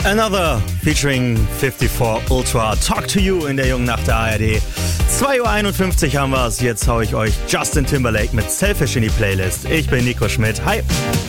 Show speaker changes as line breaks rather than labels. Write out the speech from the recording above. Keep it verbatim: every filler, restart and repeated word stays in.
Another featuring fünfundfünfzig Ultra. Talk to You in der jungen Nacht der A R D. zwei Uhr einundfünfzig haben wir es. Jetzt hau ich euch Justin Timberlake mit Selfish in die Playlist. Ich bin Nico Schmidt. Hi.